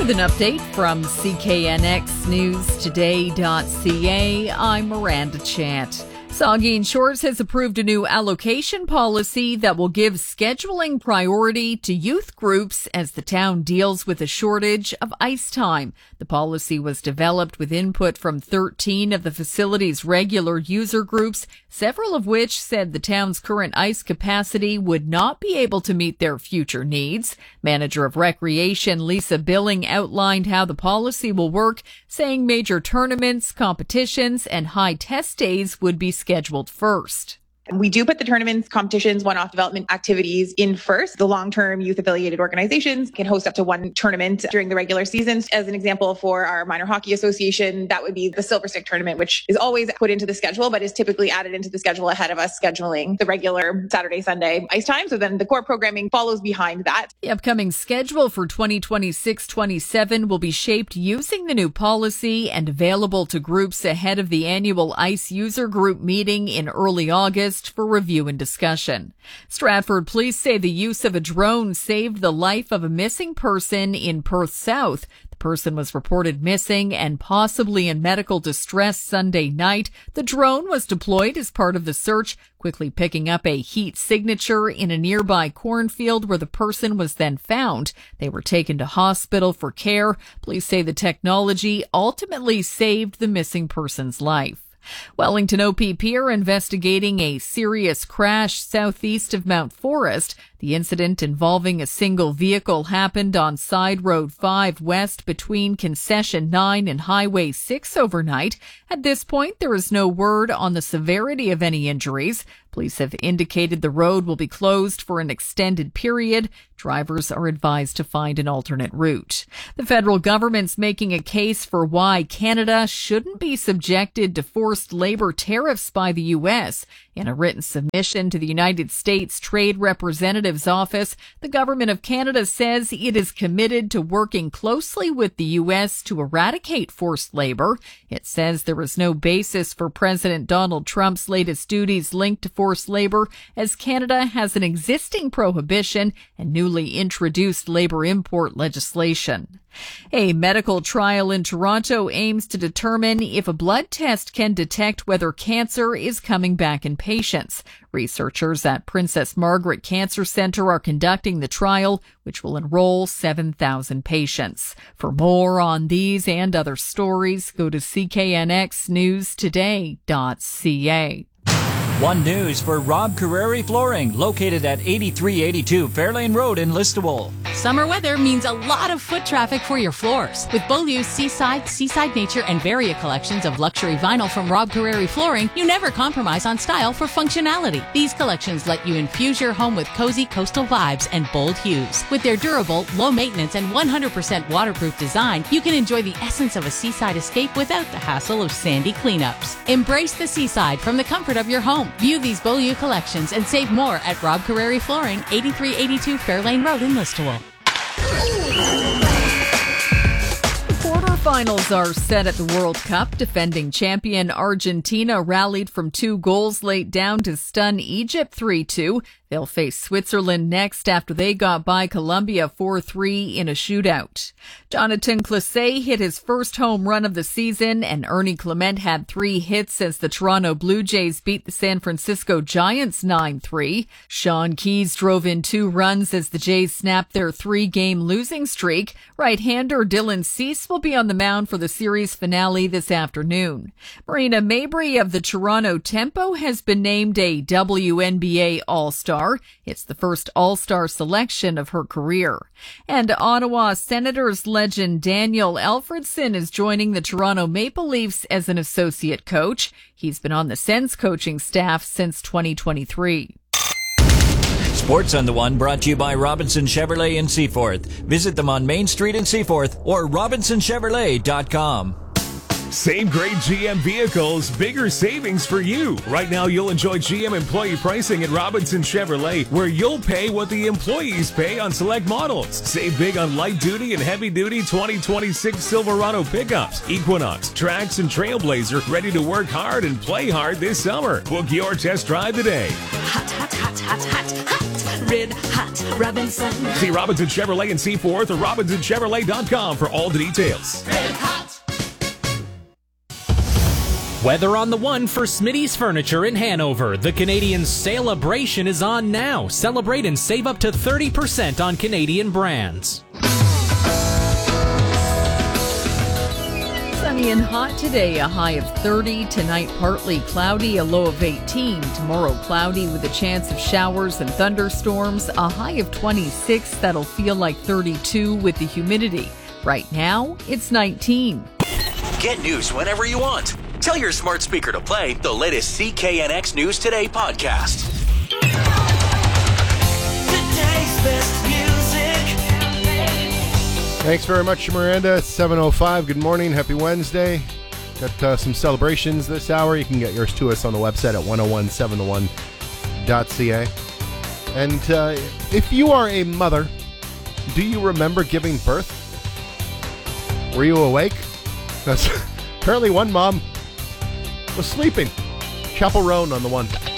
With an update from CKNX News Today.ca, I'm Miranda Chant. Saugeen Shores has approved a new allocation policy that will give scheduling priority to youth groups as the town deals with a shortage of ice time. The policy was developed with input from 13 of the facility's regular user groups, several of which said the town's current ice capacity would not be able to meet their future needs. Manager of Recreation Lisa Billing outlined how the policy will work, saying major tournaments, competitions, and high test days would be scheduled first. We do put the tournaments, competitions, one-off development activities in first. The long-term youth-affiliated organizations can host up to one tournament during the regular seasons. As an example, for our Minor Hockey Association, that would be the Silver Stick Tournament, which is always put into the schedule, but is typically added into the schedule ahead of us scheduling the regular Saturday, Sunday ice time. So then the core programming follows behind that. The upcoming schedule for 2026-27 will be shaped using the new policy and available to groups ahead of the annual ICE user group meeting in early August for review and discussion. Stratford police say the use of a drone saved the life of a missing person in Perth South. The person was reported missing and possibly in medical distress Sunday night. The drone was deployed as part of the search, quickly picking up a heat signature in a nearby cornfield where the person was then found. They were taken to hospital for care. Police say the technology ultimately saved the missing person's life. Wellington OPP are investigating a serious crash southeast of Mount Forest. The incident involving a single vehicle happened on Side Road 5 west between Concession 9 and Highway 6 overnight. At this point, there is no word on the severity of any injuries. Police have indicated the road will be closed for an extended period. Drivers are advised to find an alternate route. The federal government's making a case for why Canada shouldn't be subjected to forced labor tariffs by the U.S. In a written submission to the United States Trade Representative's Office, the Government of Canada says it is committed to working closely with the U.S. to eradicate forced labor. It says there is no basis for President Donald Trump's latest duties linked to forced labor, as Canada has an existing prohibition and newly introduced labor import legislation. A medical trial in Toronto aims to determine if a blood test can detect whether cancer is coming back in patients. Researchers at Princess Margaret Cancer Centre are conducting the trial, which will enroll 7,000 patients. For more on these and other stories, go to cknxnewstoday.ca. One News for Rob Carreri Flooring, located at 8382 Fairlane Road in Listowel. Summer weather means a lot of foot traffic for your floors. With Beaulieu's Seaside Nature, and Varia collections of luxury vinyl from Rob Carreri Flooring, you never compromise on style for functionality. These collections let you infuse your home with cozy coastal vibes and bold hues. With their durable, low maintenance, and 100% waterproof design, you can enjoy the essence of a seaside escape without the hassle of sandy cleanups. Embrace the seaside from the comfort of your home. View these Beaulieu collections and save more at Rob Carreri Flooring, 8382 Fairlane Road in Listowel. Quarterfinals are set at the World Cup. Defending champion Argentina rallied from 2 goals late down to stun Egypt 3-2. They'll face Switzerland next after they got by Colombia 4-3 in a shootout. Jonathan Clase hit his first home run of the season, and Ernie Clement had 3 hits as the Toronto Blue Jays beat the San Francisco Giants 9-3. Sean Keyes drove in 2 runs as the Jays snapped their 3-game losing streak. Right-hander Dylan Cease will be on the mound for the series finale this afternoon. Marina Mabrey of the Toronto Tempo has been named a WNBA All-Star. It's the first All-Star selection of her career. And Ottawa Senators legend Daniel Alfredson is joining the Toronto Maple Leafs as an associate coach. He's been on the Sens coaching staff since 2023. Sports on the One brought to you by Robinson Chevrolet in Seaforth. Visit them on Main Street in Seaforth or RobinsonChevrolet.com. Same great GM vehicles, bigger savings for you. Right now, you'll enjoy GM employee pricing at Robinson Chevrolet, where you'll pay what the employees pay on select models. Save big on light-duty and heavy-duty 2026 Silverado pickups, Equinox, Trax, and Trailblazer, ready to work hard and play hard this summer. Book your test drive today. Hot, hot, hot, hot, hot, hot. Red Hot Robinson. See Robinson Chevrolet in Seaforth or RobinsonChevrolet.com for all the details. Red Hot. Weather on the one for Smitty's Furniture in Hanover. The Canadian Celebration is on now. Celebrate and save up to 30% on Canadian brands. Sunny and hot today, a high of 30. Tonight, partly cloudy, a low of 18. Tomorrow, cloudy with a chance of showers and thunderstorms, a high of 26. That'll feel like 32 with the humidity. Right now, it's 19. Get news whenever you want. Tell your smart speaker to play the latest CKNX News Today podcast. Today's best music. Thanks very much, Miranda. 7:05. Good morning. Happy Wednesday. Got some celebrations this hour. You can get yours to us on the website at 1017thone.ca. And if you are a mother, do you remember giving birth? Were you awake? That's apparently one mom was sleeping. Chapel Roan on the one.